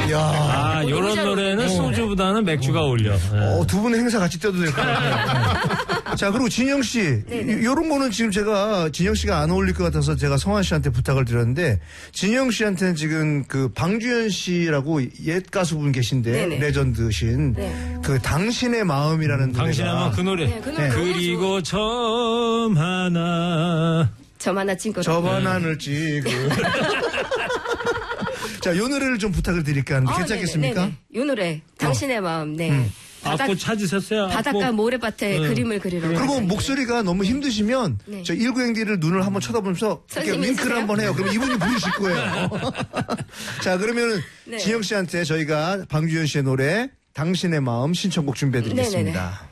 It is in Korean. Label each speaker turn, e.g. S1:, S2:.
S1: 야,
S2: 요런 노래는 소주보다는 맥주가 어울려.
S1: 두 분의 행사 같이 뛰어도 될 것 같아요. 자, 그리고 진영 씨. 요런 거는 지금 제가 진영 씨가 안 어울릴 것 같아서 제가 성환 씨한테 부탁을 드렸는데, 진영 씨한테는 지금 그 방주현 씨라고 옛 가수분 계신데,
S3: 네네.
S1: 레전드신. 그 당신의 마음이라는 노래가.
S2: 당신의 마음 그 노래.
S3: 네, 그 노래
S2: 그리고 점 하나.
S3: 점 하나 찍고.
S1: 점 하나를 찍고. 자, 요 노래를 좀 부탁을 드릴까 하는데 괜찮겠습니까?
S3: 네네. 요 노래 당신의 마음. 네.
S2: 악보 찾으셨어요?
S3: 바닷가 모래밭에 그림을 그리러.
S1: 그리고 목소리가 너무 힘드시면
S3: 네.
S1: 저 19행디를 눈을 한번 쳐다보면서 이렇게
S3: 선생님이
S1: 윙크를
S3: 해주세요.
S1: 한번 해요. 그럼 이분이 부르실 거예요. 자, 그러면은
S3: 네.
S1: 진영 씨한테 저희가 방주현 씨의 노래 당신의 마음 신청곡 준비해 드리겠습니다.